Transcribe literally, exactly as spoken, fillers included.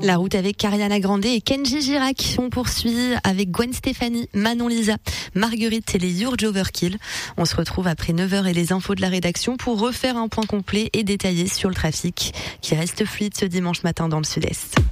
La route avec Ariana Grande et Kenji Girac. On poursuit avec Gwen Stefani, Manon Lisa, Marguerite et les Urge Overkill. On se retrouve après neuf heures et les infos de la rédaction pour refaire un point complet et détaillé sur le trafic qui reste fluide ce dimanche matin dans le sud-est.